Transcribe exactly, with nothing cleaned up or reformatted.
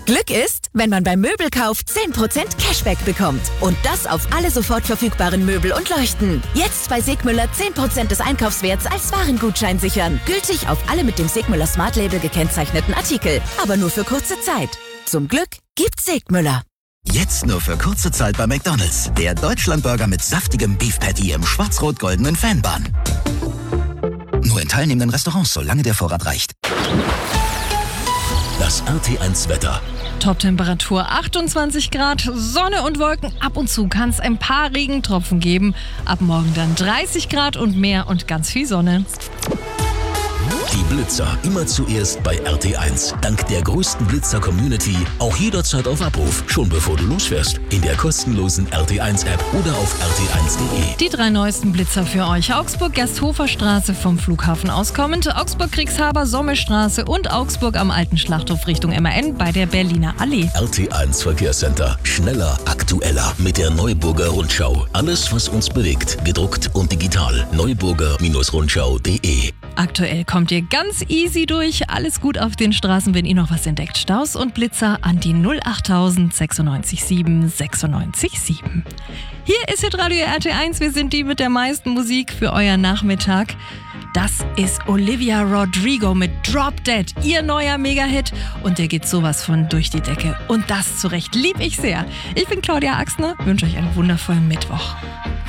Glück ist, wenn man beim Möbelkauf zehn Prozent Cashback bekommt. Und das auf alle sofort verfügbaren Möbel und Leuchten. Jetzt bei Segmüller zehn Prozent des Einkaufswerts als Warengutschein sichern. Gültig auf alle mit dem Segmüller Smart Label gekennzeichneten Artikel. Aber nur für kurze Zeit. Zum Glück gibt's Segmüller. Jetzt nur für kurze Zeit bei McDonald's. Der Deutschlandburger mit saftigem Beef Patty im schwarz-rot-goldenen Fanbun. Nur in teilnehmenden Restaurants, solange der Vorrat reicht. Das R T eins Wetter. Top-Temperatur achtundzwanzig Grad, Sonne und Wolken. Ab und zu kann es ein paar Regentropfen geben. Ab morgen dann dreißig Grad und mehr und ganz viel Sonne. Die Blitzer immer zuerst bei R T eins. Dank der größten Blitzer-Community auch jederzeit auf Abruf, schon bevor du losfährst. In der kostenlosen R T eins App oder auf r t eins punkt de. Die drei neuesten Blitzer für euch. Augsburg-Gersthofer Straße vom Flughafen aus kommend, Augsburg-Kriegshaber-Sommerstraße und Augsburg am Alten Schlachthof Richtung M A N bei der Berliner Allee. R T eins Verkehrscenter. Schneller, aktueller mit der Neuburger Rundschau. Alles, was uns bewegt. Gedruckt und digital. neuburger Rundschau punkt de. Aktuell kommt ihr ganz easy durch. Alles gut auf den Straßen, wenn ihr noch was entdeckt. Staus und Blitzer an die null achttausend sechsundneunzig sieben sechsundneunzig sieben. Hier ist Hitradio R T eins. Wir sind die mit der meisten Musik für euren Nachmittag. Das ist Olivia Rodrigo mit Drop Dead, ihr neuer Mega-Hit. Und der geht sowas von durch die Decke. Und das zu Recht lieb ich sehr. Ich bin Claudia Axner, wünsche euch einen wundervollen Mittwoch.